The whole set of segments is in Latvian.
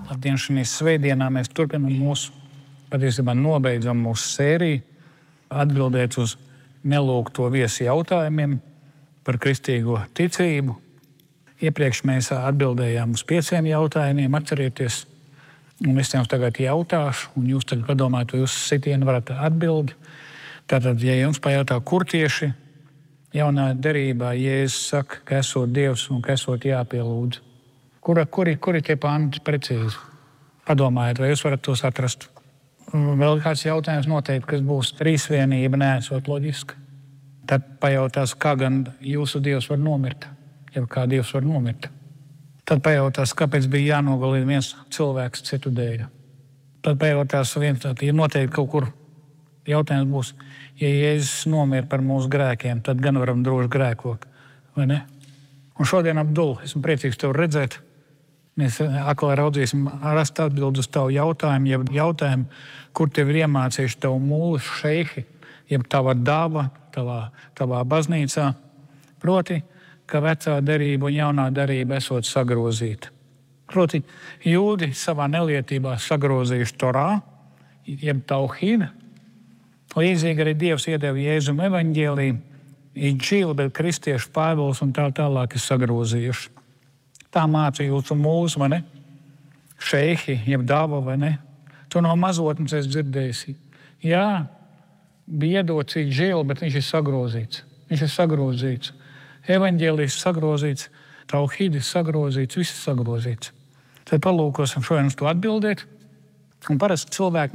Labdien, šīs svētdienā mēs turpinām patiesībā nobeidzam mūsu sēriju atbildēt uz nelūgto viesu jautājumiem par kristīgo ticību. Iepriekš mēs atbildējām uz 5 jautājumiem, atcerieties. Un es jums tagad jautāšu, un jūs tagad padomājat, vai jūs sitienu varat atbildi. Tātad, ja jums pajautā, kur tieši jaunā derībā Jēzus saka, ka esot Dievs un ka esot jāpielūdz, kuri tie panti precīzi? Padomājiet, vai jūs varat tos atrast. Vēl kāds jautājums noteikti, kas būs trīsvienība, neesot loģiska. Tad pajautās, kā gan jūsu Dievs var nomirt, ja kā Dievs var nomirt. Tad pajautās, kāpēc bija jānogalina viens cilvēks citu dēļ. Tad pajautās, ja noteikti kaut kur jautājums būs, ja Jēzus nomira par mūsu grēkiem, tad gan varam droši grēkot, vai ne? Un šodien, Abdul, esmu priecīgs tevi redzēt. Mēs atkal raudzīsim rast atbildi uz tavu jautājumu, kur tev ir iemācījuši tavu mūlis šeihi, jeb tava daba, tavā baznīcā. Proti, ka vecā derība un jaunā derība esot sagrozīta. Proti, jūdi savā nelietībā sagrozījuši Torā, jeb tauhīda. Līdzīgi arī Dievs iedeva Jēzum evaņģēliju, Inģīlu, bet kristiešu Pāvils un tā tālāk ir sagrozījuši. Tā māca jūsu mūsu, vai ne? Šeihi, jeb dāva, vai ne? To no mazotnes es dzirdēju. Jā, bija iedots Inģīlu, bet viņš ir sagrozīts. Viņš ir sagrozīts. Evaņģēlijs sagrozīts, tauhīdis sagrozīts, viss sagrozīts. Tad palūkosim šodien uz to atbildēt. Un parasti cilvēki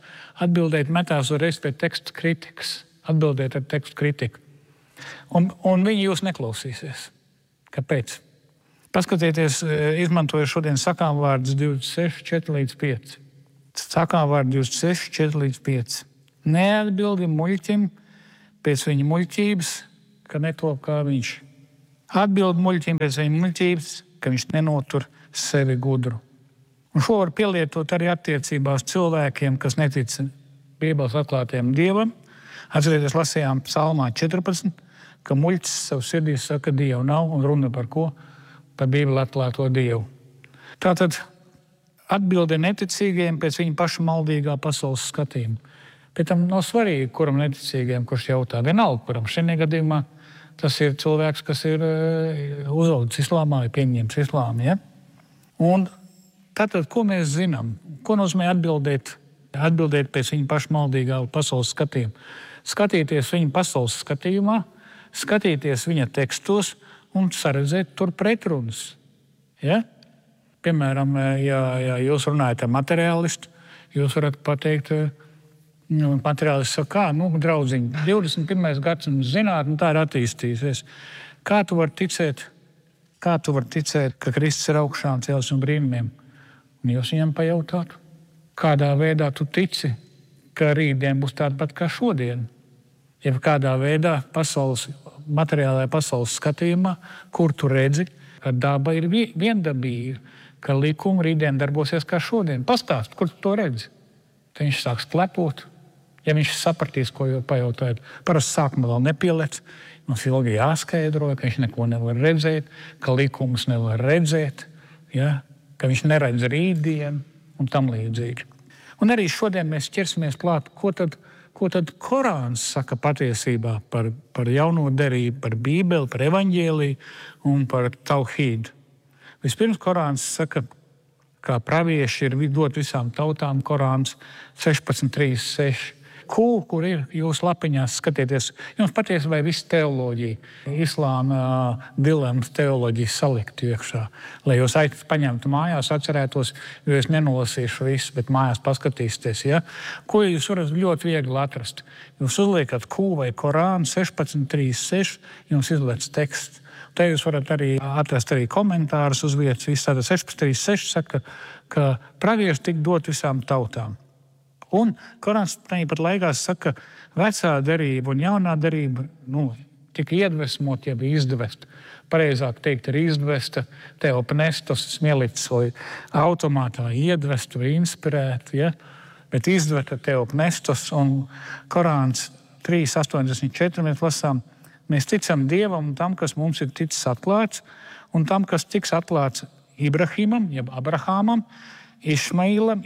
metās uzreiz pie teksta kritikas. Atbildēt ar tekstu kritiku. Un viņi jūs neklausīsies. Kāpēc? Paskatieties, izmantoju šodien sakāmvārdus 26, 4 līdz 5. Sakāmvārdi 26, 4 līdz 5. Neatbildi muļķim pēc viņa muļķības, ka netop kā viņš. Atbildi muļķim pēc viņa muļķības, ka viņš nenotur sevi gudru. Un šo var pielietot arī attiecībās cilvēkiem, kas netic Bībeles atklātajam Dievam. Atcerieties, lasījām psalmā 14, ka muļķis savu sirdī saka, Dievu nav, un runa par ko? Par Bībeli atklāto Dievu. Tātad atbilde neticīgiem pēc viņa paša maldīgā pasaules skatījuma. Pēc tam nav svarīgi, kuram neticīgiem, kurš jautā. Vienalga, kuram šajā gadījumā tas ir cilvēks, kas ir uzaudzis islāmā vai pieņems islāmu. Ja? Un tātad, ko mēs zinām? Ko nozīmē atbildēt pēc viņa paša maldīgā pasaules skatījuma? Skatīties viņa pasaules skatījumā, skatīties viņa tekstos un saredzēt tur pretrunas. Ja? Piemēram, ja jūs runājat ar materiālistu, jūs varat pateikt, materiālists saka, draudziņi, 21. gadsimts zinātne tā ir attīstījusies. Kā tu vari ticēt, ka Kristus ir augšā un cēlis un brīnumiem? Un jūs viņam pajautātu, kādā veidā tu tici, ka rītdien būs tāda pat kā šodien? Ja kādā veidā materiālajā pasaules skatījumā, kur tu redzi, ka daba ir viendabīga, ka likumi rītdien darbosies kā šodien. Pastāst, kur tu to redzi. Tad viņš sāks klepot. Ja viņš sapratīs, ko jau pajautājot, parasti sākumā vēl nepielec. Mums ilgi jāskaidro, ka viņš neko nevar redzēt, ka likumus nevar redzēt, ja? Ka viņš neredz rītdienu un tam līdzīgi. Un arī šodien mēs ķersimies klāt, ko tad Korāns saka patiesībā par jauno derību, par Bībeli, par evaņģēliju un par tauhīdu. Vispirms Korāns saka, kā pravieši ir dot visām tautām, Korāns 16.3.6. Kur ir jūsu lapiņās, skatieties, jums patiesībā viss teoloģija, islāma dilemmas teoloģija salikt iekšā, lai jūs paņemtu mājās, atcerētos, jo es nenolasīšu visu, bet mājās paskatīsieties, ja? Ko jūs varat ļoti viegli atrast? Jūs uzliekat Q vai Korānu 16.3.6, jums izlec teksts. Te jūs varat arī atrast arī komentārus uz vietas. Tātad 16.3.6 saka, ka pravieši tik dot visām tautām. Un Korāns tāpat laikā saka, vecā derība un jaunā derība tika iedvesmot, ja bija izdvesta. Pareizāk teikt, ir izdvesta teopnestos, smielits vai automātā iedvesta vai inspirēta, ja? Bet izdvesta teopnestos un Korāns 3.84 mēs lasām, mēs ticam Dievam un tam, kas mums ir ticis atklāts, un tam, kas tiks atklāts Ibrahimam, jeb Abrahāmam, Išmailam,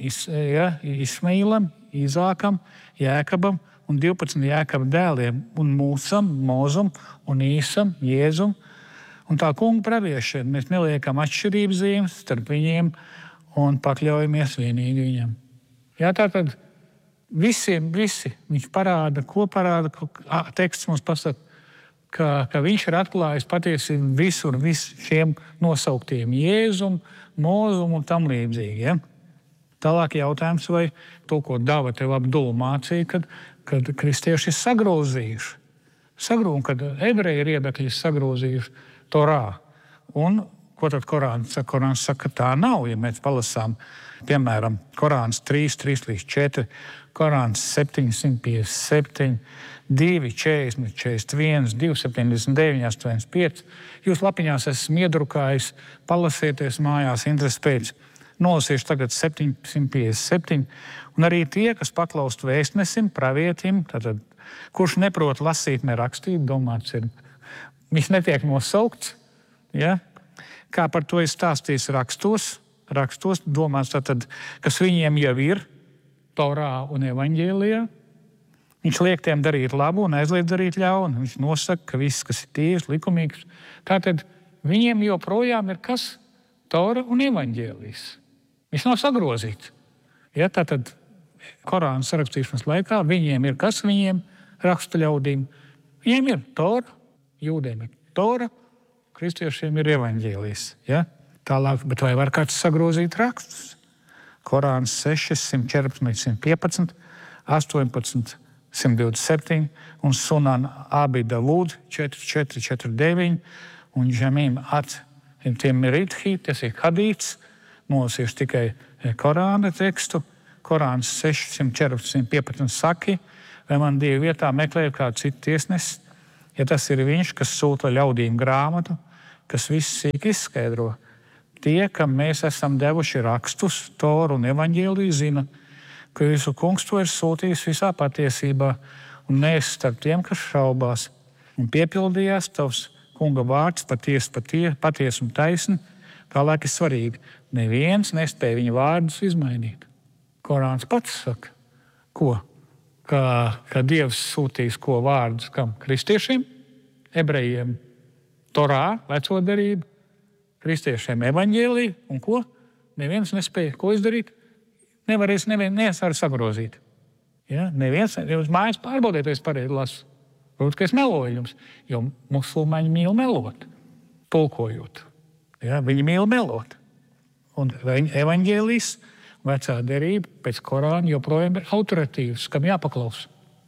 Izākam, Jēkabam un 12 Jēkaba dēliem, un Mūsam, Mozum un Īsam, Jēzum. Un tā kunga praviešiem mēs neliekam atšķirības zīmes starp viņiem un pakļaujamies vienīgi viņam. Jā, tātad visi viņš parāda, ko parāda, teksts mums pasaka, ka viņš ir atklājis patiesību visur šiem nosauktiem Jēzum, Mozum un tam līdzīgi. Ja? Tālāk jautājums, vai to, ko Dava tev Abdula mācīja, kad kristieši ir sagrozījuši. Kad ebreji ir iedakļi sagrozījuši Torā. Un ko tad Korāns saka? Korāns saka, ka tā nav. Ja mēs palasām, piemēram, Korāns 3:3-4, Korāns 757, 2:40, 41, 2:79, 85. Jūs lapiņās esmu iedrukājis, palasieties mājās interesi pēc. Nolasīšu tagad 757. Un arī tie, kas paklaust vēstnesim, pravietim, tātad, kurš neprot lasīt, ne rakstīt, domāts ir. Viņš netiek nosaukts, ja? Kā par to ir stāstījis rakstos, domāts tātad, kas viņiem jau ir Torā un Evaņģēlijā. Viņš liek tiem darīt labu un aizliedz darīt ļaunu. Viņš nosaka, ka viss, kas ir tīrs, likumīgs, tātad viņiem joprojām ir kas? Tora un Evaņģēlijs. Viņš nav sagrozīts. Ja, tātad Korāna sarakstīšanas laikā viņiem ir kas? Viņiem rakstu ļaudīm. Viņiem ir Tora, jūdiem ir Tora, kristiešiem ir Evaņģēlijs. Ja? Tālāk, bet vai var kāds sagrozīt rakstus? Korāns 6, 114, 115, 18, 127 un Sunan Abi Davud 4, 49 un Džamīm tiem ir Ridhī, tas ir hadīts. Nolasīšu tikai Korāna tekstu. Korāns 6, 114, 115 saki, vai man Dieva vietā meklēja kādu citu tiesnesi, ja tas ir viņš, kas sūta ļaudīm grāmatu, kas viss sīk izskaidro. Tie, kam mēs esam devuši rakstus, Toru un Evaņģēliju, zina, ka jūsu kungs to ir sūtījis visā patiesībā un neesi starp tiem, kas šaubās. Un piepildījās tavs kunga vārds patiesi un taisni. Tālāk ir svarīgi. Neviens nespēja viņa vārdus izmainīt. Korāns pats saka, ko? Ka Dievs sūtīs ko vārdus kam? Kristiešiem, ebrejiem, Torā, veco derību, kristiešiem Evaņģēliju un ko? Neviens nespēja ko izdarīt? Neviens var sagrozīt. Ja? Neviens, jūs mājas pārbaudiet, vai es pareizi lasu. Protams, ka es meloju jums, jo musulmaņi mīl melot, tulkojot. Ja? Viņi mīl melot. Un Evaņģēlijs, vecā derība, pēc Korāna joprojām ir autoritīvs, kam jāpaklaus.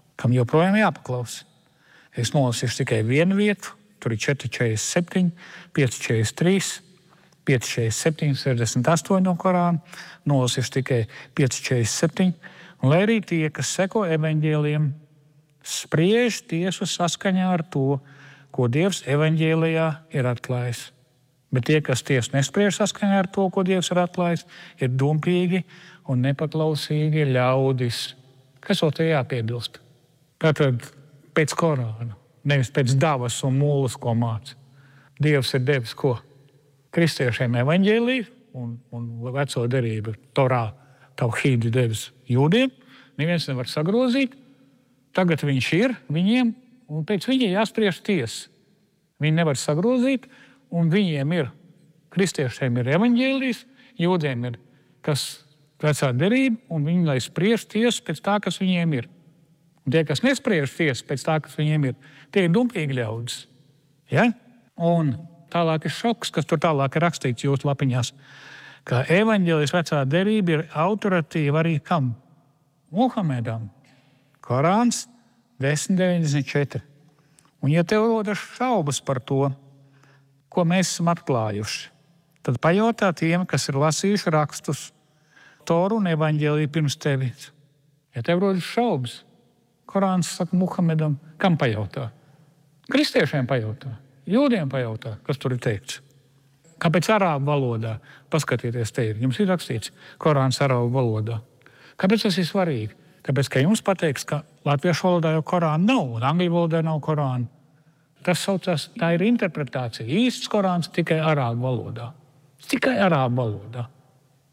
Es nolasīšu tikai vienu vietu, tur ir 4:47, 5:43, 5:47, 68 no Korāna, nolasīšu tikai 5:47, un lai arī tie, kas seko evaņģēlijiem, spriež tiesu saskaņā ar to, ko Dievs evaņģēlijā ir atklājis. Bet tie, kas tiesu nespriež saskaņā ar to, ko Dievs ir atklājis, ir dumpīgi un nepaklausīgi ļaudis. Kas vēl te jāpiebilst? Tātad pēc Korāna, nevis pēc Davas un Mūlas, ko māca. Dievs ir devis ko? Kristiešiem evaņģēliju un veco derību Torā tauhīdu devis jūdiem. Neviens nevar sagrozīt. Tagad viņš ir viņiem, un pēc viņa jāspriež tiesa. Viņi nevar sagrozīt, un viņiem ir, kristiešiem ir evaņģēlijs, jūdiem ir kas vecā derība, un viņi lai spriež tiesu pēc tā, kas viņiem ir. Un tie, kas nespriež tiesu pēc tā, kas viņiem ir, tie ir dumpīgi ļaudis. Ja? Un tālāk ir šoks, kas tur tālāk ir rakstīts jūsu lapiņās, ka evaņģēlijs vecā derība ir autoritīva arī kam? Muhamedam. Korāns 10:94. Un ja tev rodas šaubas par to, ko mēs esam atklājuši, tad pajautā tiem, kas ir lasījuši rakstus, Toru un evaņģēliju pirms tevis. Ja tev rodas šaubas, Korāns saka Muhamedam, kam pajautā? Kristiešiem pajautā, jūdiem pajautā, kas tur ir teikts. Kāpēc arābu valodā? Paskatieties, te ir. Jums ir rakstīts Korāns arābu valodā. Kāpēc tas ir svarīgi? Tāpēc, ka jums pateiks, ka latviešu valodā jau Korāna nav, un angļu valodā nav Korāna. Tas saucās, tā ir interpretācija. Īsts Korāns tikai arābu valodā. Tikai arābu valodā.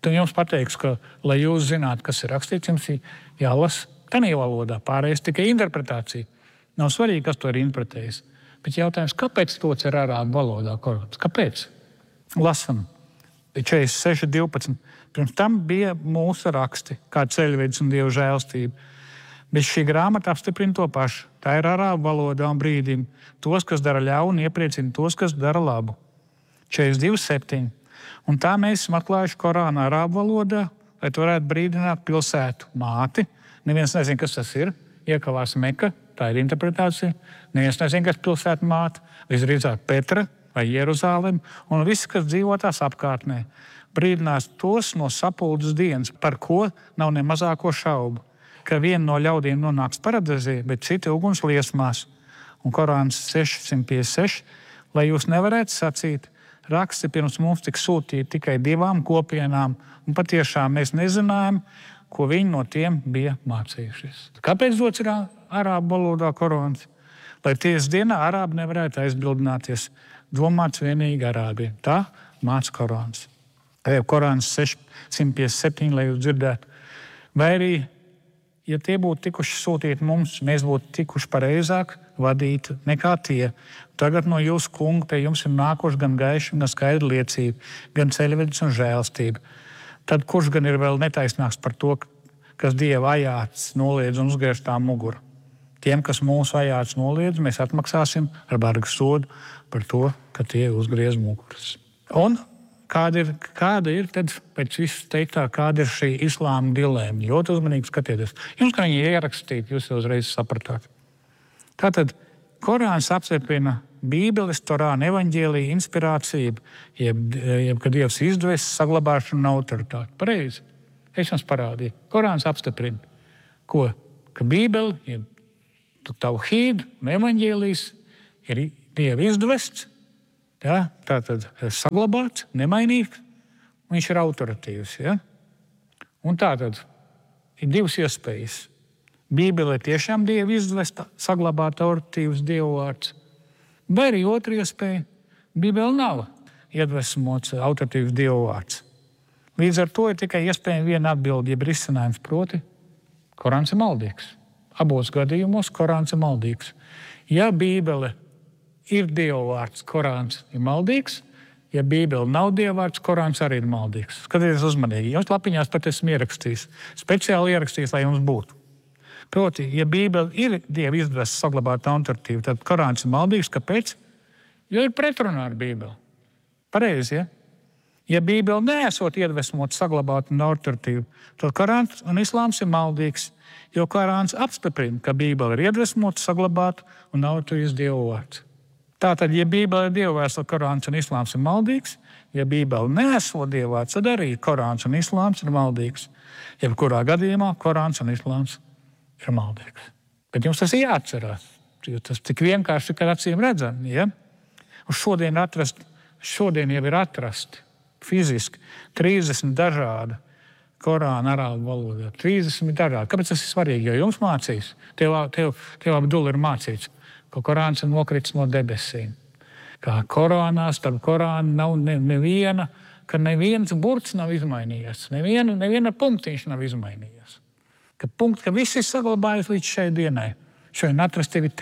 Tad jums pateiks, ka, lai jūs zinātu, kas ir rakstīts, jums jālasa tādā valodā. Pārējais tikai interpretācija. Nav svarīgi, kas to ir interpretējis. Bet jautājums, kāpēc to ir arābu valodā Korāns? Kāpēc? Lasam. 46:12. Pirms tam bija mūsu raksti, kā ceļvedis un Dieva žēlstība. Bet šī grāmata apstiprina to pašu. Tā ir arābu valodā un brīdim. Tos, kas dara ļaunu, iepriecina tos, kas dara labu. 42:7. Un tā mēs esam atklājuši Korānu arābu valodā, lai to varētu brīdināt pilsētu māti. Neviens nezina, kas tas ir. Iekavās Meka, tā ir interpretācija. Neviens nezina, kas ir pilsētu māte. Visdrīzāk Petra vai Jeruzālem un visi, kas dzīvo tās apkārtnē. Brīdinās tos no sapulces dienas, par ko nav ne mazāko šaubu. Ka viena no ļaudīm nonāks paradīzē, bet citi uguns liesmās. Un Korāns 656, lai jūs nevarētu sacīt, raksti pirms mums tika sūtīti tikai 2 kopienām, un patiešām mēs nezinājām, ko viņi no tiem bija mācījušies. Kāpēc dots ir arābu valodā Korāns? Lai tiesas dienā arābi nevarētu aizbildināties, domāts vienīgi arābiem. Tā māca Korāns. Korāns 657, lai jūs dzirdētu. Vai arī, ja tie būtu tikuši sūtīti mums, mēs būtu tikuši pareizāk vadīti nekā tie. Tagad no jūsu kunga pie jums ir nākuši gan gaiša, gan skaidra liecība, gan ceļvedis un žēlstība. Tad kurš gan ir vēl netaisnāks par to, kas Dieva ajāts noliedz un uzgriež tā muguru? Tiem, kas mūsu ajāts noliedz, mēs atmaksāsim ar bargu sodu par to, ka tie uzgriez muguras. Un kāda ir tad pēc visu teiktā, kāda ir šī islāma dilēma? Ļoti uzmanīgi skatieties. Jums, ka viņi ir ierakstīti, jūs jau uzreiz sapratāt. Tātad Korāns apstiprina Bībeles, Torāna, evaņģēlija, inspirāciju, jeb kad Dievs izdvēs saglabāšanu un autoritāti. Pareizi. Es jums parādīju. Korāns apstiprina, ko? Ka Bībele, jeb tauhīd un evaņģēlijs ir Dieva izdvests, ja? Tātad saglabāts, nemainīgs, un viņš ir autoritīvs. Ja? Un tātad ir 2 iespējas. Bībele ir tiešām Dieva izdvesta, saglabāt autoritīvs Dievu vārds. Vai arī otra iespēja, Bībele nav iedvesmots autoritīvs Dievu vārds. Līdz ar to ir tikai iespējama viena atbilde, jeb risinājums, proti, Korāns ir maldīgs. Abos gadījumos Korāns ir maldīgs. Ja Bībele ir Dieva vārds, Korāns ir maldīgs. Ja Bībele nav Dieva vārds, Korāns arī ir maldīgs. Skatieties uzmanīgi. Jums lapiņās pat esmu ierakstījis. Speciāli ierakstījis, lai jums būtu. Proti, ja Bībele ir Dieva izdvesta saglabāt autoritīvu, tad Korāns ir maldīgs. Kāpēc? Jo ir pretrunā ar Bībeli. Pareizi, ja? Ja Bībele neesot iedvesmot saglabāt autoritīvu, tad Korāns un islāms ir maldīgs. Jo Korāns apstiprina, ka Bībele ir iedvesmota, saglabāta un autoritīvs Dieva vārds. Tātad, ja Bībele ir Dieva vārds, tad Korāns un islāms ir maldīgs. Ja Bībele neesot Dieva vārds, tad arī Korāns un islāms ir maldīgs. Jebkurā gadījumā Korāns un islāms ir maldīgs. Bet jums tas ir jāatcerās. Tas tik vienkārši, ka acīm redzami. Ja? Un šodien jau ir atrasti fiziski 30 dažādi Korāna arābu valodā. 30 dažādi. Kāpēc tas ir svarīgi? Jo jums mācīs, tev Abdul ir mācīts, ka Korāns ir nokritis no debesīm. Kā Korānā, starp Korānu nav neviena, ka neviens burts nav izmainījies. Neviena punktiņš nav izmainījies. Ka viss ir saglabājies līdz šai dienai. Šodien atrasti ir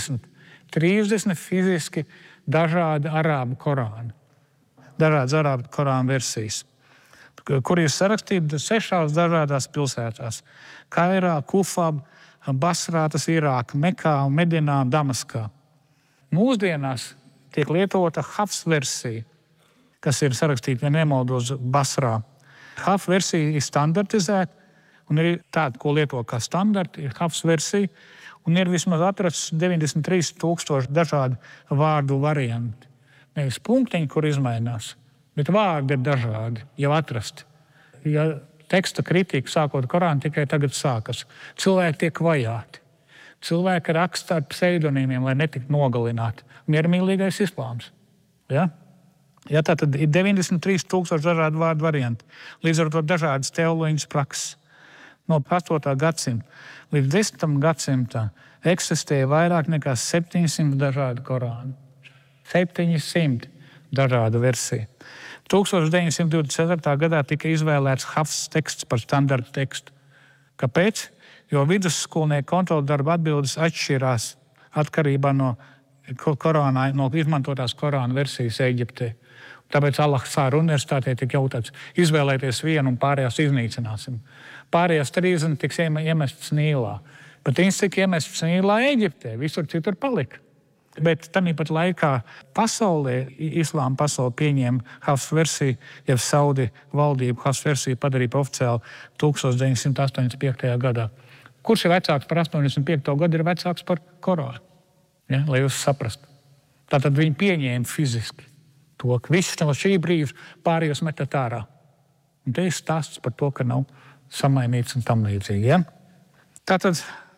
30 fiziski dažādi arābu Korāni. Dažādas arābu Korāna versijas, kur ir sarakstīti 6 dažādās pilsētās. Kairā, Kufā, Basrā, tas Irāka, Mekā, Medinā, Damaskā. Mūsdienās tiek lietota Hafs versija, kas ir sarakstīta, ja nemaldos, Basrā. Hafs versija ir standartizēta, un ir tāda, ko lieto kā standarta, ir Hafs versija, un ir vismaz atrasts 93,000 dažādu vārdu varianti. Nevis punktiņi, kur izmainās, bet vārdi ir dažādi, jau atrasti. Ja teksta kritika sākot Korānu tikai tagad sākas. Cilvēki tiek vajāti. Cilvēki raksta ar pseidonīmiem, lai netiktu nogalināti. Miermīlīgais islāms. Ja? Ja, tā tad ir 93,000 dažādu vārdu varianti. Līdz ar to dažādas teoloģijas prakses. No 8. gadsimta līdz 10. gadsimtam eksistēja vairāk nekā 700 dažādu Korānu. 700 dažādu versiju. 1924. gadā tika izvēlēts Hafs teksts par standarta tekstu. Kāpēc? Jo vidusskolnieku kontrolu darba atbildes atšķirās atkarībā no izmantotās Korāna versijas Eģiptē. Tāpēc Al-Azhar universitātē tika jautāts izvēlēties vienu un pārējās iznīcināsim. Pārējās 30 tiks iemestas Nīlā. Bet viņas tika iemestas Nīlā Eģiptē, visur citur palika. Bet tāpat laikā pasaulē, islāma pasaule pieņēma Hafs versiju, ja Saudi valdība Hafs versiju padarīja oficiāli 1985. gadā. Kurš ir vecāks par 85. gadu, ir vecāks par Korānu? Ja, lai jūs saprastu. Tātad viņi pieņēma fiziski to, ka viss no šī brīža pārējos metat ārā. Un te ir stāsts par to, ka nav samainīts un tam līdzīgi. Ja? Tātad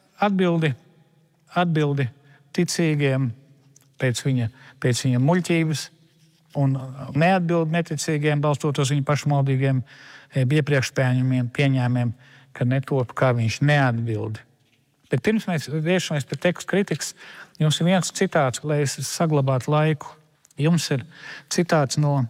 atbildi ticīgiem pēc viņa muļķības un neatbildi neticīgiem, balstot uz viņa pašmaldīgiem iepriekš pieņēmumiem, ka netop, kā viņš neatbildi. Bet pirms mēs vēršamies pie tekstu kritikas, jums ir viens citāts, lai es saglabātu laiku. Jums ir citāts no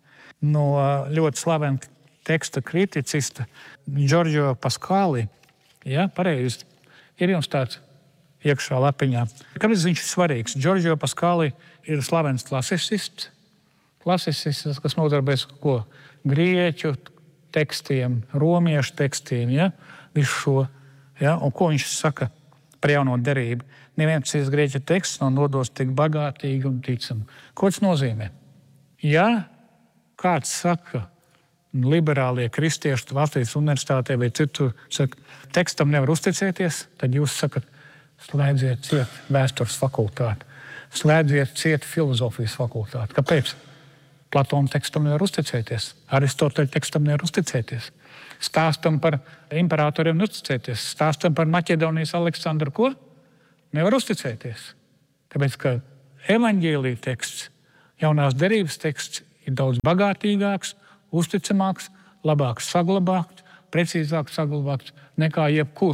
ļoti slavena teksta kriticista Giorgio Pasquali. Ja, pareizi. Ir jums tāds iekšā lapiņā. Kāpēc viņš ir svarīgs? Giorgio Pasquali ir slavens klasicists. Klasicists, kas nodarbojas ko? Grieķu tekstiem, romiešu tekstiem, ja? Visu šo. Ja? Un ko viņš saka par jauno derību? Neviens šis grieķu teksts nav nodos tik bagātīgi un ticami. Ko tas nozīmē? Ja kāds saka, liberālie kristieši Latvijas universitātē vai citur saka, tekstam nevar uzticēties, tad jūs sakat, slēdziet ciet vēstures fakultāti, slēdziet ciet filozofijas fakultāti. Kāpēc? Platona tekstam nevar uzticēties, Aristoteļa tekstam nevar uzticēties. Stāstam par imperatoriem uzticēties, stāstam par Maķedonijas Aleksandru ko? Nevar uzticēties. Tāpēc, ka evaņģēlija teksts, jaunās derības teksts ir daudz bagātīgāks, uzticamāks, labāk saglabāts, precīzāk saglabāts nekā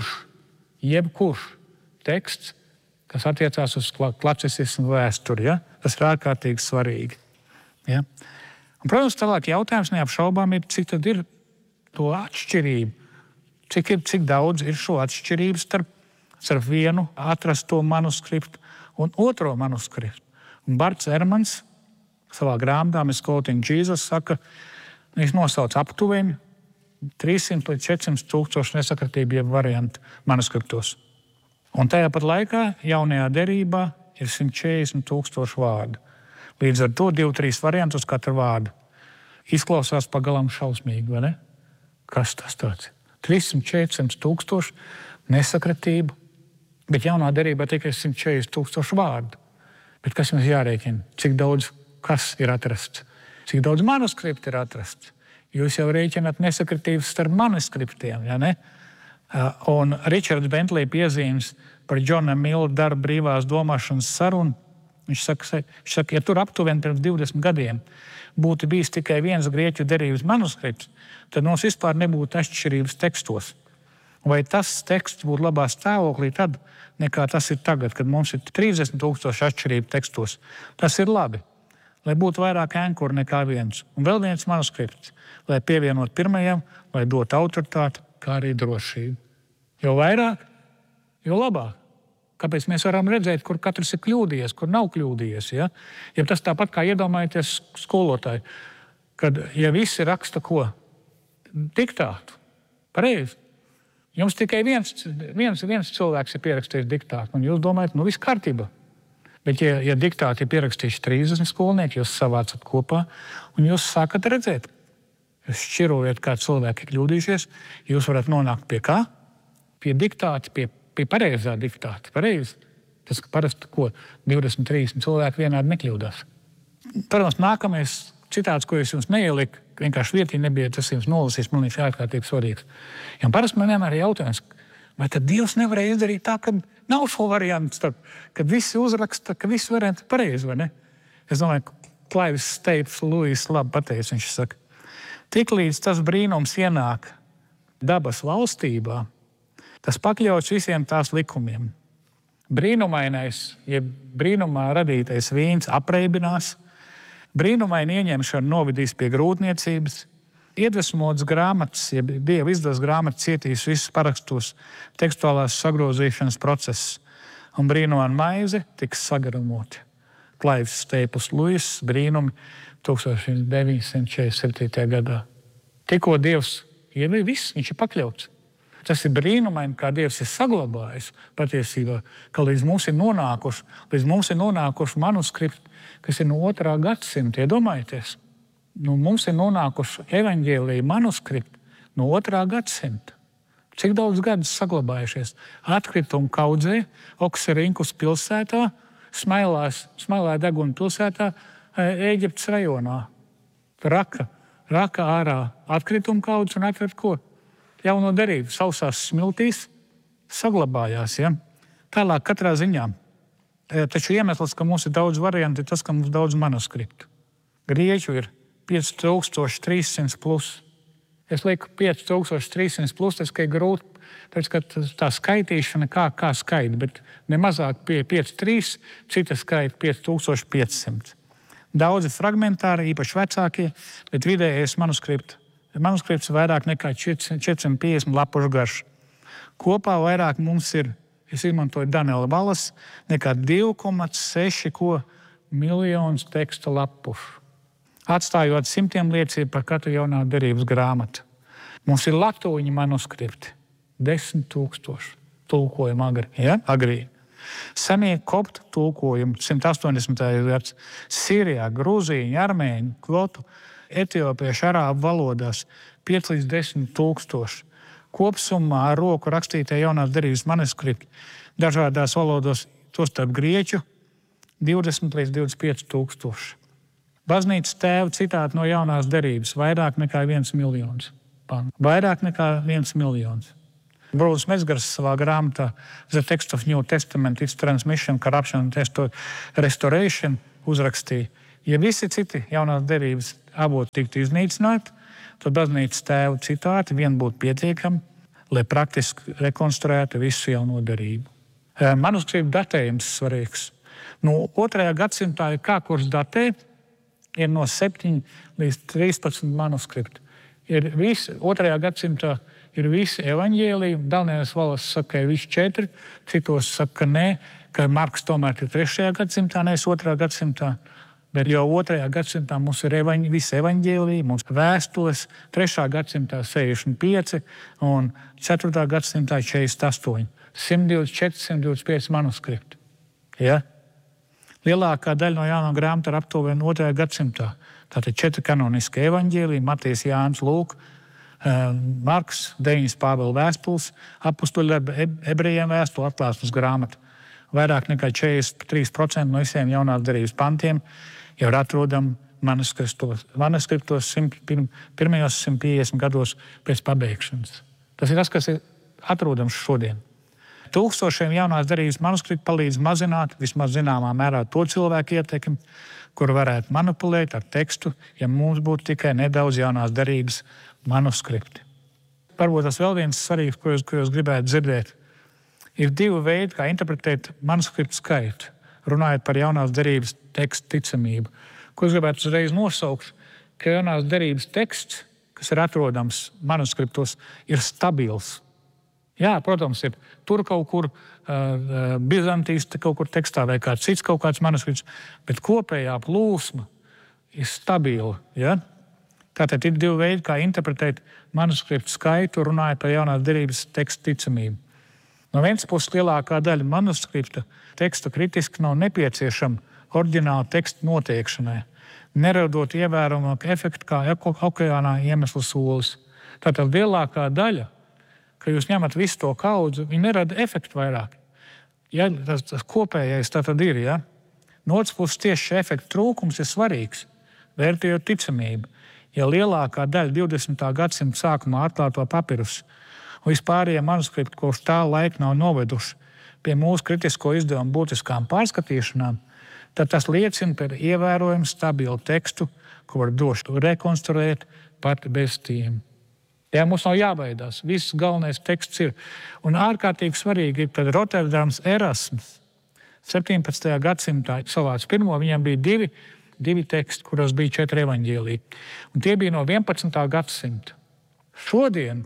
jebkurš teksts, kas attiecās uz klasicismu vēsturi. Ja? Tas ir ārkārtīgi svarīgi. Ja? Un, protams, tālāk jautājums neapšaubām ir, cik tad ir to atšķirību, cik daudz ir šo atšķirību starp vienu atrasto manuskriptu un otro manuskriptu. Un Barts Ermans savā grāmatā Mēs Quoting Jesus saka, viņš nosauc aptuveni 300 līdz 400 tūkstoši nesakratību variantu manuskriptos. Un tajā pat laikā jaunajā derībā ir 140 tūkstoši vārdu. Līdz ar to 2-3 variantus katru vārdu. Izklausās pagalam šausmīgi, vai ne? Kas tas tāds? 300-400 tūkstoši nesakratību, bet jaunā derībā tikai 140 tūkstoši vārdu. Bet kas jums jārēķina? Cik daudz kas ir atrasts? Cik daudz manuskriptu ir atrasts? Jūs jau rēķināt nesakritības starp manuskriptiem, ja ne? Un Richards Bentley piezīmes par Džona Milla darbu brīvās domāšanas sarunu. Viņš saka, ja tur aptuveni pirms 20 gadiem būtu bijis tikai viens grieķu derības manuskripts, tad mums vispār nebūtu atšķirības tekstos. Vai tas teksts būtu labā stāvoklī tad, nekā tas ir tagad, kad mums ir 30 000 atšķirību tekstos? Tas ir labi, lai būtu vairāk ēnkuru nekā viens. Un vēl viens manuskripts, lai pievienot pirmajam, lai dot autoritāti, kā arī drošību. Jo vairāk, jo labāk. Kāpēc mēs varam redzēt, kur katrs ir kļūdījies, kur nav kļūdījies? Ja? Ja tas tāpat kā iedomājieties skolotāji, kad ja visi raksta ko? Diktātu. Pareizi. Jums tikai viens cilvēks ir pierakstījis diktātu, un jūs domājat, viss kārtībā. Bet ja diktāti ir pierakstījuši 30 skolnieki, jūs savācat kopā, un jūs sākat redzēt, jūs šķirojat, kā cilvēki ir kļūdījušies, jūs varat nonākt pie kā? Pie diktāta, pie pareizā diktāta. Pareizi. Tas, ka parasti 20-30 cilvēki vienādi nekļūdās. Protams, nākamais citāts, ko es jums neieliku, vienkārši vietī nebija, tas jums nolasīs, man liekas ārkārtīgi svarīgs. Ja parasti man vienmēr ir jautājums, vai tad Dievs nevarēja izdarīt tā, ka nav šo variantu, kad visi uzraksta, ka visi varianti ir pareizi, vai ne? Es domāju, Klaivis Steips Lūijs labi pateicis, viņš saka, tiklīdz tas brīnums ienāk dabas valstībā, tas pakļauts visiem tās likumiem. Brīnumainais, jeb brīnumā radītais vīns apreibinās, Brīnumaini ieņemšanu novedīs pie grūtniecības, iedvesmotas grāmatas, ja Dieva izdotas grāmatas cietīs visus parakstos tekstuālās sagrozīšanas processus, un brīnumaina maize tiks sagarumoti. Klaivs Staples Lewis, Brīnumi, 1947. gadā. Tikko Dievs ir viss, viņš ir pakļauts. Tas ir brīnumaini, kā Dievs ir saglabājis patiesībā, ka līdz mums ir nonākuši manuskripti, kas ir no 2. gadsimta. Iedomājieties, mums ir nonākuši evaņģēlija manuskripti no 2. gadsimta. Cik daudz gadus saglabājušies? Atkrituma kaudzē, Okserinkus pilsētā, Smailā deguna pilsētā, Ēģiptes rajonā. Raka ārā atkrituma kaudzes un atvert ko? Jauno derību sausās smiltīs saglabājās. Ja? Tālāk katrā ziņā. Taču iemesls, ka mums ir daudz variantu, ir tas, ka mums ir daudz manuskriptu. Grieķu ir 5300 plus. Es lieku 5300 plus, tas ir grūti, tāpēc, ka tā skaitīšana kā skaita, bet ne mazāk pie 5,3, cita skaita 5500. Daudzi fragmentāri, īpaši vecākie, bet vidējais manuskripts vairāk nekā 450 lapušu garš. Kopā vairāk mums ir, es izmantoju Daniela Valas, nekā 2,6 miljonus teksta lapušu. Atstājot simtiem liecību par katru jaunā derības grāmatu. Mums ir latūņu manuskripti, 10 000 tulkojumu agrī. Senie koptu tulkojumi, 180. gads, Sīrijā, Grūzija, Armēņu, Kvotu, etiopiešu, arābu valodās 5 līdz 10 000. Kopsumā ar roku rakstītie jaunās derības manuskripti dažādās valodos, tostarp grieķu, 20 līdz 25 000. Baznīcas tēva citāti no jaunās derības vairāk nekā 1 miljons. Vairāk nekā 1 miljons. Brūlis Mezgars savā grāmatā The Text of New Testament, Its Transmission, Corruption and Restoration uzrakstīja, ja visi citi jaunās derības avoti tiktu iznīcināti, tad baznīcas tēva citāti vien būtu pietiekami, lai praktiski rekonstruētu visu jauno derību. Manuskriptu datējums svarīgs. 2. gadsimtā ir kā kurš datēt, ir no 7 līdz 13 manuskripti. Ir visi 2. gadsimtā ir visi evaņģēliji. Daniels Valas saka, ka ir visi 4, citos saka, ka nē, ka Marks tomēr ir 3. gadsimtā, nevis 2. gadsimtā. Bet jau 2. gadsimtā mums ir visi evaņģēliji, mums ir vēstules, 3. gadsimtā 65 un 4. gadsimtā 48. 124, 125 manuskripti. Ja? Lielākā daļa no jaunā grāmata ir aptuveni 2. gadsimtā. Tātad 4 kanoniskie evaņģēliji, Matejs, Jānis, Lūks, Marks, 9 Pāvila vēstules, apustuļu ebrejiem vēstule, atklāsmes grāmata. Vairāk nekā 43% no visiem jaunās derības pantiem jau ir atrodami manuskriptos pirmajos 150 gados pēc pabeigšanas. Tas ir tas, kas ir atrodams šodien. Tūkstošiem jaunās derības manuskriptu palīdz mazināt vismaz zināmā mērā to cilvēku ietekmi, kur varētu manipulēt ar tekstu, ja mums būtu tikai nedaudz jaunās derības manuskripti. Varbūt tas vēl viens svarīgs, ko jūs gribētu dzirdēt. Ir 2 veidi, kā interpretēt manuskriptu skaitu, runājot par jaunās derības tekstu ticamību. Ko es gribētu uzreiz nosaukt, ka jaunās derības teksts, kas ir atrodams manuskriptos, ir stabils. Jā, protams, ir tur kaut kur Bizantijas kaut kur tekstā vai kāds cits kaut kāds manuskripts, bet kopējā plūsma ir stabila. Ja? Tātad ir 2 veidi, kā interpretēt manuskriptu skaitu, runājot par jaunās derības tekstu ticamību. No vienas puses lielākā daļa manuskripta teksta kritiski nav nepieciešama oriģināla teksta noteikšanai, neradot ievērojamāku efektu kā okeānā iemeslu solis. Tātad lielākā daļa, ka jūs ņemat visu to kaudzi, viņi nerada efektu vairāk. Ja, tas kopējais tātad ir. Ja? No otras puses tieši šī efekta trūkums ir svarīgs, vērtējot ticamību. Ja lielākā daļa 20. gadsimta sākumā atklāto papirusu un vispārējie manuskripti, kopš tā laika nav noveduši pie mūsu kritisko izdevumu būtiskām pārskatīšanām, tad tas liecina par ievērojumu stabilu tekstu, ko var droši rekonstruēt pat bez tiem. Jā, mums nav jābaidās. Viss galvenais teksts ir. Un ārkārtīgi svarīgi ir, kad Rotterdams Erasms 17. gadsimtā savāca pirmo, viņam bija 2 2 teksti, kuros bija 4 evaņģēliji. Un tie bija no 11. gadsimta. Šodien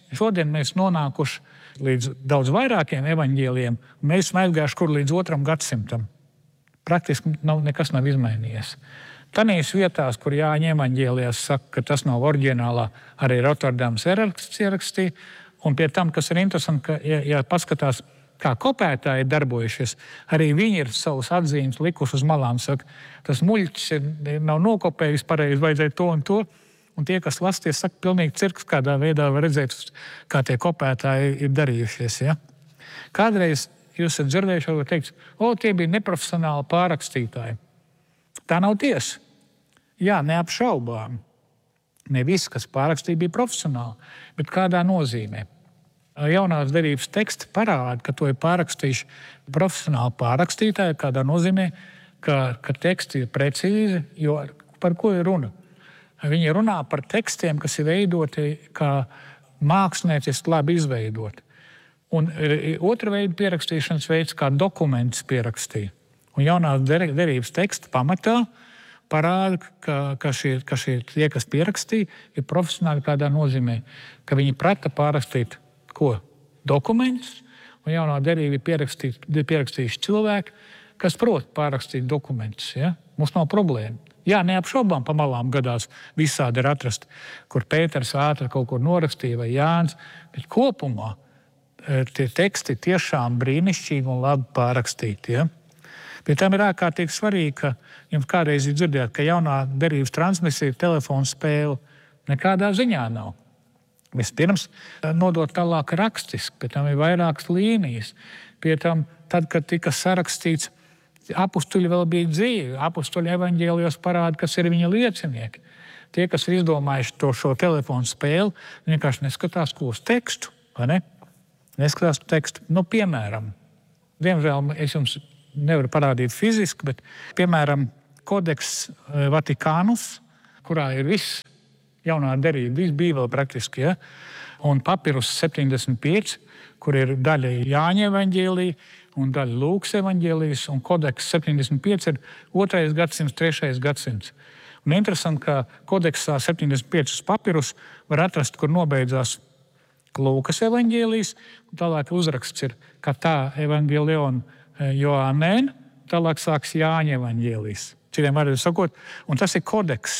mēs nonākuši līdz daudz vairākiem evaņģēlijiem, un mēs esam aizgājuši kur līdz 2. gadsimtam. Praktiski nekas nav izmainījies. Tanīs vietās, kur Jāņa evaņģēlijās saka, ka tas nav oriģinālā, arī Rotterdams ieraksts ierakstīja, un pie tam, kas ir interesanti, ka, ja paskatās, kā kopētāji darbojušies, arī viņi ir savus atzīmes likuši uz malām. Saka, tas muļķis nav nokopējis pareizi, vajadzēja to un to. Un tie, kas lasties, saka, pilnīgi cirks, kādā veidā var redzēt, kā tie kopētāji ir darījušies. Ja? Kādreiz jūs esat dzirdējuši, vai teikt, tie bija neprofesionāli pārrakstītāji. Tā nav tiesa. Jā, neapšaubām. Ne viss, kas pārrakstīja, bija profesionāli, bet kādā nozīmē. Jaunās derības teksti parāda, ka to ir pārrakstījuši profesionāli pārrakstītāji, kādā nozīmē, ka teksti ir precīzi, jo par ko ir runa? Viņi runā par tekstiem, kas ir veidoti kā mākslinieciski labi izveidoti. Un otra veida pierakstīšanas veids, kā dokumentus pierakstīja. Un jaunās derības teksta pamatā parāda, ka šie tie, kas pierakstīja, ir profesionāli kādā nozīmē, ka viņi prata pārrakstīt ko? Dokumentus, un jaunā derība ir pierakstījuši cilvēki, kas prot pārrakstīt dokumentus. Ja? Mums nav problēma. Jā, neapšaubām pa malām gadās visādi ir atrast, kur Pēters ātri kaut ko norakstīja vai Jānis, bet kopumā tie teksti tiešām brīnišķīgi un labi pārrakstīti. Ja? Pie tam ir ārkārtīgi svarīgi, ka jums kādreiz ir dzirdēt, ka jaunā derības transmisija ir telefona spēle. Nekādā ziņā nav. Vispirms nodot tālāk rakstiski, pie tam ir vairākas līnijas. Pie tam, tad, kad tika sarakstīts, apustuļi vēl bija dzīvi. Apustuļi evaņģēlijos parāda, kas ir viņa liecinieki. Tie, kas ir izdomājuši šo telefonu spēli, vienkārši neskatās uz tekstu, vai ne? Neskatās tekstu. Piemēram, diemžēl es jums nevaru parādīt fiziski, bet, piemēram, Kodeks Vatikānus, kurā ir viss jaunā derība, viss Bībele praktiski, ja? Un Papirus 75, kur ir daļa Jāņa evaņģēlija un daļa Lūkas evaņģēlijas, un Kodeks 75 ir 2. gadsimts, 3. gadsimts. Un interesanti, ka Kodeksā 75 papirus var atrast, kur nobeidzās Lūkas evaņģēlijas, un tālāk uzraksts ir, ka tā evaņģēlion Joannēn, tālāk sāks Jāņa evaņģēlijas. Citiem vārdiem sakot, un tas ir kodeks.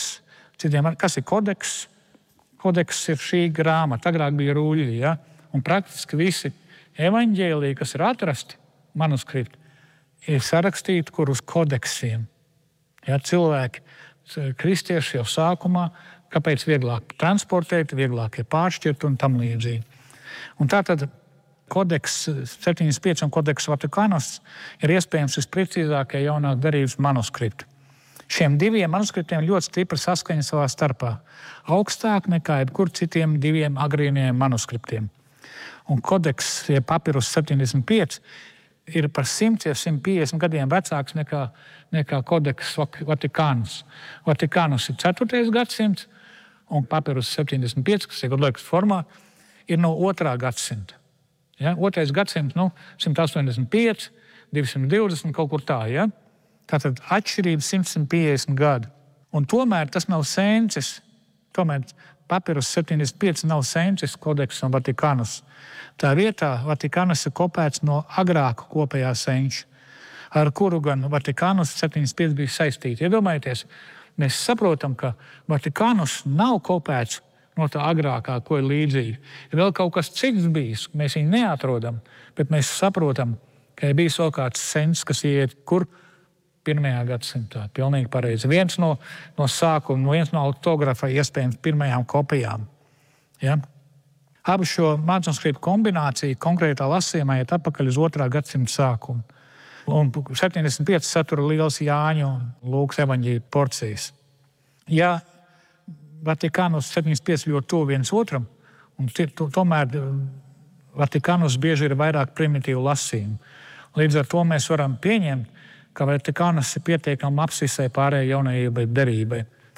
Kas ir kodeks? Kodeks ir šī grāmata, agrāk bija rūļi, ja? Un praktiski visi evaņģēliji, kas ir atrasti, manuskripti, ir sarakstīti kur uz kodeksiem. Ja? Cilvēki, kristieši jau sākumā, kāpēc vieglāk transportēt, vieglāk ir pāršķirt un tam līdzīgi. Un tātad Kodeks 75 un Kodeks Vatikānus ir iespējams visprecīzākie jaunās derības manuskripti. Šiem 2 manuskriptiem ļoti stipra saskaņa savā starpā. Augstāk nekā jebkur citiem 2 agrīniem manuskriptiem. Un Kodeks Papirus 75 ir par 100 vai 150 gadiem vecāks nekā Kodeks Vatikānus. Vatikānus ir 4. gadsimts, un Papirus 75, kas ir godlaikas formā, ir no 2. gadsimta. Ja? 2. gadsimts, 185, 220, kaut kur tā. Ja? Tātad atšķirība 150 gadu. Un tomēr tas nav sencis. Tomēr Papirus 75 nav sencis Kodeks un Vatikānus. Tā vietā Vatikānus ir kopēts no agrāka kopējā senča, ar kuru gan Vatikānus 75 bija saistīti. Iedomājieties, mēs saprotam, ka Vatikānus nav kopēts no tā agrākā, ko ir līdzīgi. Ir vēl kaut kas cits bijis, mēs viņu neatrodam, bet mēs saprotam, ka ir bijis vēl kāds sens, kas iet kur 1. gadsimtā. Pilnīgi pareizi. Viens no sākuma, viens no autografa iespējams pirmajām kopijām. Ja? Abu šo manuskriptu kombināciju konkrētā lasījumā iet atpakaļ uz 2. gadsimta sākumu. Un 75 satura liels Jāņu un Lūkas evaņģēliju porcijas. Ja Vatikānus 75 ļoti tuvu viens otram, un tomēr Vatikānus bieži ir vairāk primitīvu lasījumu. Līdz ar to mēs varam pieņemt, ka Vatikānus ir pietiekami apsvisai pārējai jaunajai derībai.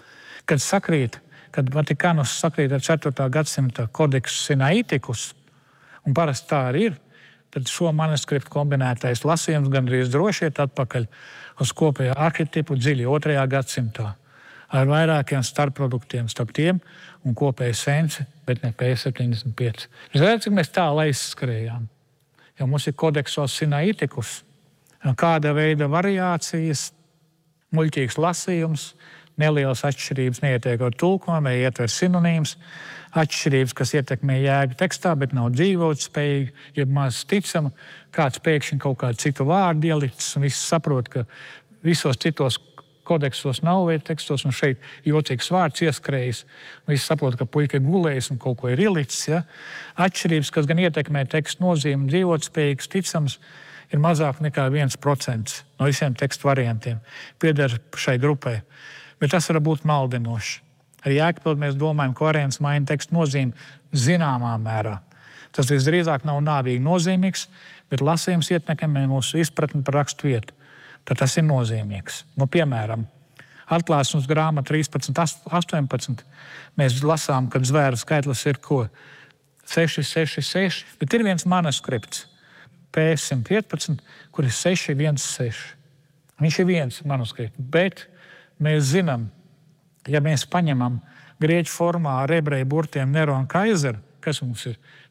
Kad Vatikānus sakrīt ar 4. gadsimta Kodeks Sinaiticus, un parasti tā arī ir, tad šo manuskriptu kombinētais lasījums gandrīz droši iet atpakaļ uz kopējo arhetipu dziļi 2. gadsimtā ar vairākiem starpproduktiem starp tiem un kopēju sensi, bet ne P75. Jūs redzat, cik mēs tālu aizskrējām, jo mums ir kodeksos Sinaiticus, kāda veida variācijas, muļķīgs lasījums, nelielas atšķirības neietiekot tulkojumu, ietver sinonīmus, atšķirības, kas ietekmē jēgu tekstā, bet nav dzīvotspējīgi, ja maz ticama, kāds pēkšņi kaut kādu citu vārdu ielicis, un viss saprot, ka visos citos kodeksos nav vai tekstos, un šeit jocīgs vārds ieskrējis, un viss saprot, ka puika ir gulējis un kaut ko ir ielicis. Ja? Atšķirības, kas gan ietekmē tekstu nozīmi, dzīvotspējīgs, ticams, ir mazāk nekā 1% no visiem tekstu variantiem pieder šai grupai. Bet tas var būt maldinoši. Ar Jēkabpildi mēs domājam, ka variants maina tekstu nozīmi zināmā mērā. Tas visdrīzāk nav nāvīgi nozīmīgs, bet lasījums ietekmē mūsu izpratni par rakstu vietu. Tad tas ir nozīmīgs. Nu, piemēram, Atklāsmes grāmata 13.18. Mēs lasām, ka zvēru skaitlis ir ko? 666, bet ir viens manuskripts, P115, kur ir 616. Viņš ir viens manuskripts, bet mēs zinām, ja mēs paņemam grieķu formā ar ebreju burtiem Nero un Kaiser, kas mums ir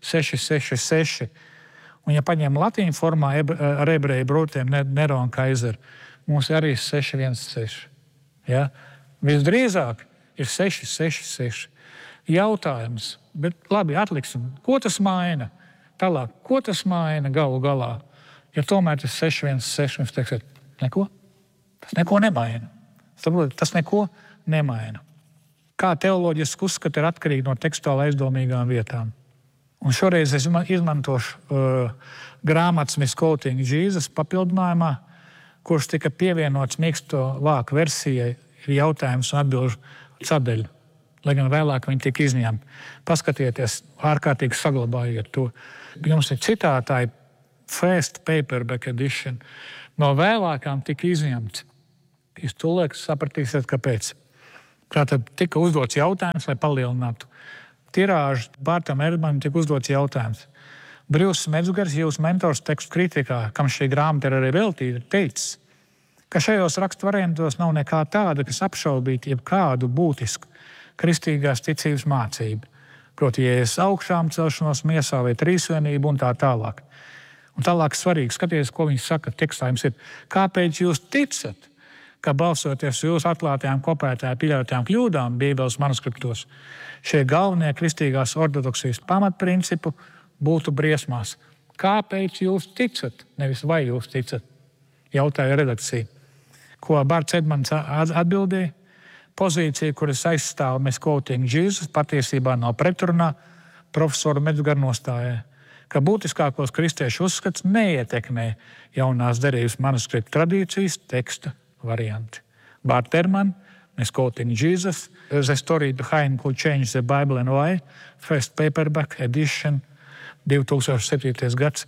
666, un ja paņemam latīņu formā ar ebreju burtiem Nero un Kaiser, mums ir arī 616. Ja? Visdrīzāk ir 666. Jautājums, bet labi, atliksim, ko tas maina? Tālāk, ko tas maina galu galā? Ja tomēr tas 616, mums teiksiet, neko? Tas neko nemaina. Tas neko nemaina. Kā teoloģiski uzskati ir atkarīgi no tekstuāli aizdomīgām vietām. Un šoreiz es izmantošu grāmatas Misquoting Jesus papildinājumā, kurš tika pievienots mīksto vāku versijai, ir jautājums un atbilžu sadaļa, lai gan vēlāk viņi tika izņemti. Paskatieties, ārkārtīgi saglabājiet to. Jums ir citātāji First Paperback Edition. No vēlākām tika izņemts. Jūs tūlēk sapratīsiet, kāpēc. Tātad tika uzdots jautājums, lai palielinātu tirāžu. Bārtam Erdmanim tika uzdots jautājums. Brīvs Medzgars, jūsu mentors tekstu kritikā, kam šī grāmata ir arī veltīta, teicis, ka šajos rakstu variantos nav nekā tāda, kas apšaubītu jebkādu būtisku kristīgās ticības mācību. Proti, Jēzus augšām celšanos miesā vai trīsvienību un tā tālāk. Un tālāk svarīgi skaties, ko viņš saka tekstā. Jums ir, kāpēc jūs ticat, ka balsoties jūsu atklātajām, kopētajām, pieļautajām kļūdām Bībeles manuskriptos, šie galvenie kristīgās ortodoksijas pamatprincipu būtu briesmās. Kāpēc jūs ticat? Nevis vai jūs ticat? Jautāja redakcija. Ko Bārts Edmans atbildēja? Pozīcija, kuras aizstāv Misquoting Jesus, patiesībā nav pretrunā profesoru Medzgara nostājai, ka būtiskākos kristiešu uzskats neietekmē jaunās derības manuskriptu tradīcijas teksta varianti. Bart Ehrman, Misquoting Jesus, The Story Behind Who Changed the Bible and Why, First Paperback Edition, 2007. gads,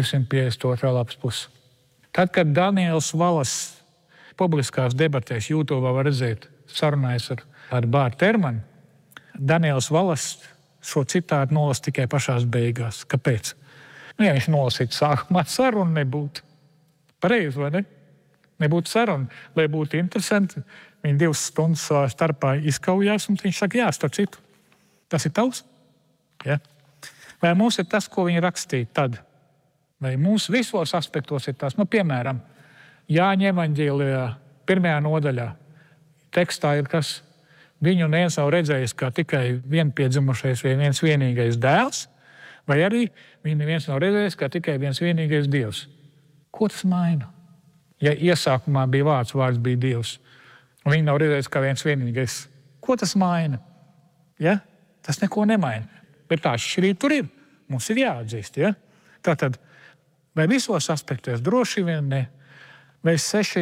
252. lapas puses. Tad, kad Daniels Wallace publiskās debatēs YouTube var redzēt, sarunājas ar Bārtu Ehrmanu, Daniels Wallace šo citātu nolas tikai pašās beigās. Kāpēc? Ja viņš nolasītu sākumā, saruna nebūtu. Pareizi, vai ne? Nebūtu saruna, lai būtu interesanti. Viņi 2 stundas savā starpā izkaujās, un viņš saka, jā, starp citu, tas ir tavs. Ja? Vai mums ir tas, ko viņi rakstīja tad? Vai mūsu visos aspektos ir tas? Piemēram, Jāņa evaņģēlijā 1. nodaļā tekstā ir kas? Viņu neviens nav redzējis kā tikai vienpiedzimušais vai viens vienīgais dēls, vai arī viņu neviens nav redzējis kā tikai viens vienīgais Dievs. Ko tas maina? Ja iesākumā bija vārds bija Dievs, un viņi nav redzējis kā viens vienīgais, ko tas maina? Ja? Tas neko nemaina. Bet tā šķirība tur ir. Mums ir jāatzīst. Ja? Tātad, vai visos aspektos droši vien ne? Vai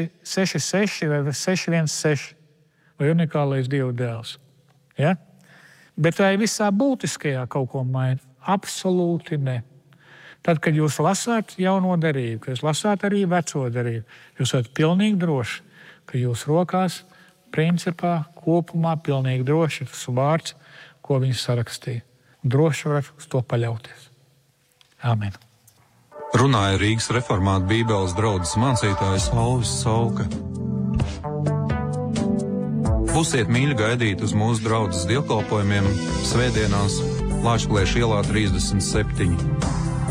666 vai 616 vai unikālais Dieva dēls? Ja? Bet vai visā būtiskajā kaut ko maina? Absolūti ne. Tad, kad jūs lasāt jauno derību, kad jūs lasāt arī veco derību, jūs esat pilnīgi droši, ka jūsu rokās, principā, kopumā pilnīgi droši ir tas vārds, ko viņš sarakstīja. Droši varat uz to paļauties. Āmen. Runāja Rīgas reformātu Bībeles draudzes mācītājs Alvis Sauka. Būsiet mīļi gaidīt uz mūsu draudzes dievkalpojumiem svētdienās Lāčplēša ielā 37.